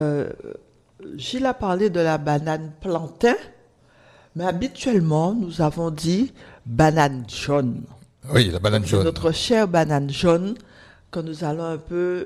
Euh, Gilles a parlé de la banane plantain, mais habituellement, nous avons dit banane jaune. Oui, la banane Donc, c'est jaune. notre chère banane jaune que nous allons un peu,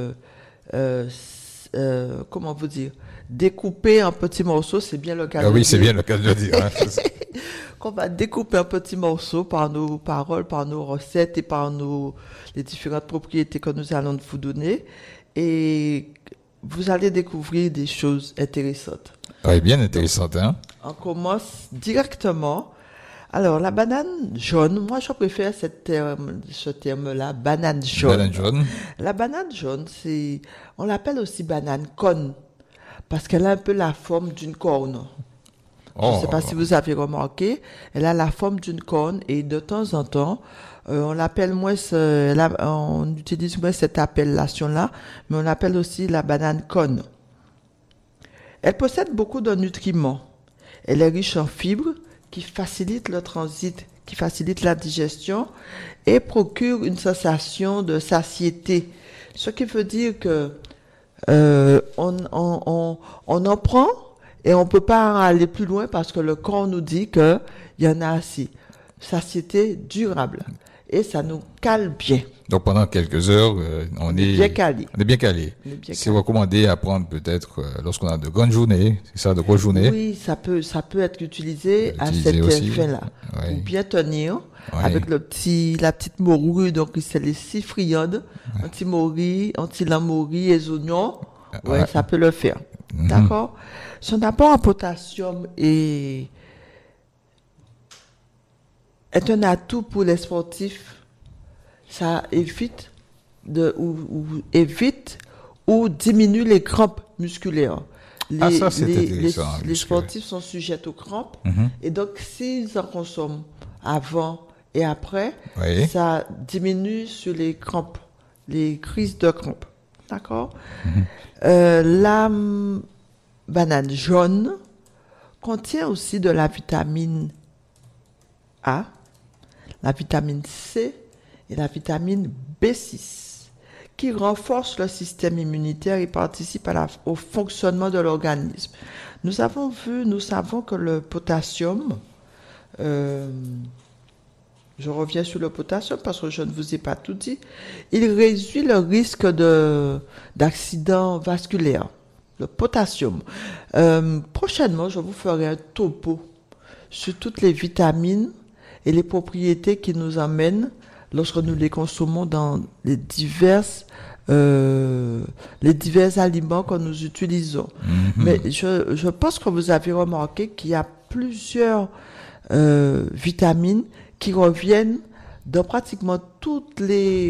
comment vous dire, découper en petits morceaux, c'est bien le cas Ah de oui, c'est dire, bien le cas de le dire, hein. qu'on va découper en petits morceaux par nos paroles, par nos recettes et par les différentes propriétés que nous allons vous donner. Et vous allez découvrir des choses intéressantes. Oui, bien Donc, intéressant, hein. on commence directement. Alors, la banane jaune, moi je préfère ce terme-là, banane Banane jaune. jaune. La banane jaune, on l'appelle aussi banane cône, parce qu'elle a un peu la forme d'une corne. Je ne sais pas Oh, si vous avez remarqué, elle a la forme d'une corne et de temps en temps, on l'appelle moins, on utilise moins cette appellation-là, mais on l'appelle aussi la banane cône. Elle possède beaucoup de nutriments. Elle est riche en fibres qui facilitent le transit, qui facilitent la digestion et procure une sensation de satiété. Ce qui veut dire que on en prend et on ne peut pas aller plus loin parce que le corps nous dit qu'il y en a assez. Satiété durable. Et ça nous cale bien. donc pendant quelques heures, On est bien calé. on est bien calé. On est bien C'est calé. recommandé à prendre peut-être lorsqu'on a de grandes journées, c'est ça, de grosses journées. Oui, ça peut être utilisé à Utiliser cette aussi. fin-là. Ouais. Pour bien tenir, Ouais. avec la petite morue, donc c'est les 6 friandes, anti-morue, anti-lamorue et les oignons. Ouais, Ouais. ça peut le faire. D'accord? Son apport en potassium est un atout pour les sportifs. Ça évite ou diminue les crampes musculaires. Ah, ça, c'est intéressant, Les puisque- sportifs sont sujets aux crampes et donc s'ils en consomment avant et après, Oui. ça diminue sur les crampes, les crises de crampes. D'accord? La banane jaune contient aussi de la vitamine A, la vitamine C et la vitamine B6 qui renforcent le système immunitaire et participent au fonctionnement de l'organisme. Nous savons que le potassium, euh, je reviens sur le potassium parce que je ne vous ai pas tout dit, il réduit le risque d'accident vasculaire. Le potassium. Prochainement, je vous ferai un topo sur toutes les vitamines et les propriétés qui nous amènent lorsque nous les consommons dans les divers aliments que nous utilisons. Mais je pense que vous avez remarqué qu'il y a plusieurs vitamines qui reviennent dans pratiquement toutes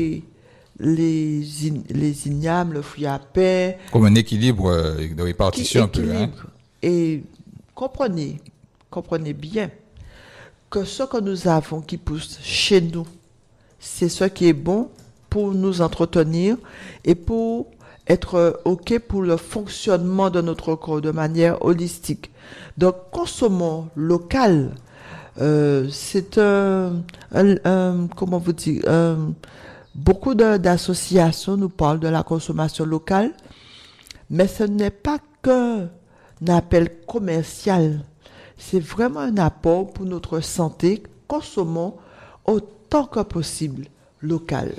les ignames, le fruit à pain, Comme un équilibre de qui répartition un peu, hein. équilibre. Et comprenez bien que ce que nous avons qui pousse chez nous, c'est ce qui est bon pour nous entretenir et pour être OK pour le fonctionnement de notre corps de manière holistique. Donc, consommons local. C'est comment vous dire, beaucoup d'associations nous parlent de la consommation locale, mais ce n'est pas qu'un appel commercial. C'est vraiment un apport pour notre santé. Consommons autant que possible local.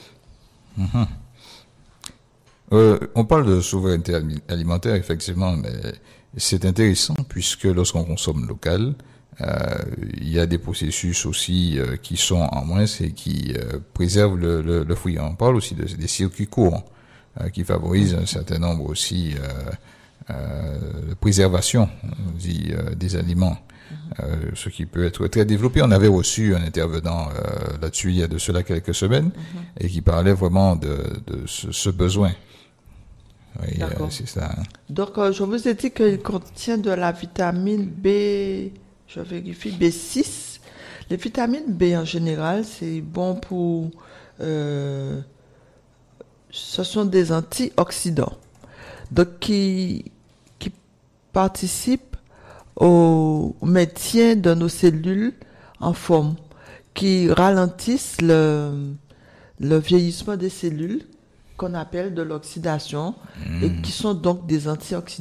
On parle de souveraineté alimentaire, effectivement, mais c'est intéressant puisque lorsqu'on consomme local, il y a des processus aussi qui sont en moins et qui préservent le fruit. On parle aussi des circuits courts qui favorisent un certain nombre aussi de préservation des aliments. Ce qui peut être très développé. On avait reçu un intervenant là-dessus il y a de cela quelques semaines et qui parlait vraiment de ce besoin. Oui, D'accord. c'est ça. Donc, je vous ai dit qu'il contient de la vitamine B, je vérifie, B6. Les vitamines B en général, c'est bon pour... ce sont des antioxydants. Donc, qui participent au maintien de nos cellules en forme, qui ralentissent le vieillissement des cellules qu'on appelle de l'oxydation et qui sont donc des antioxydants.